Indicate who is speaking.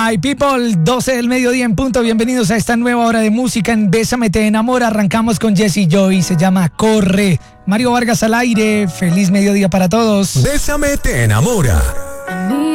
Speaker 1: Hi people, 12 del mediodía en punto. Bienvenidos a esta nueva hora de música en Bésame Te Enamora. Arrancamos con Jesse Joy, se llama Corre. Mario Vargas al aire, feliz mediodía para todos.
Speaker 2: Bésame Te Enamora.